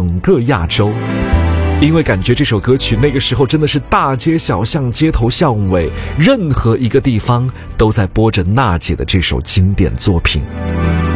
整个亚洲。因为感觉这首歌曲那个时候真的是大街小巷、街头巷尾，任何一个地方都在播着娜姐的这首经典作品。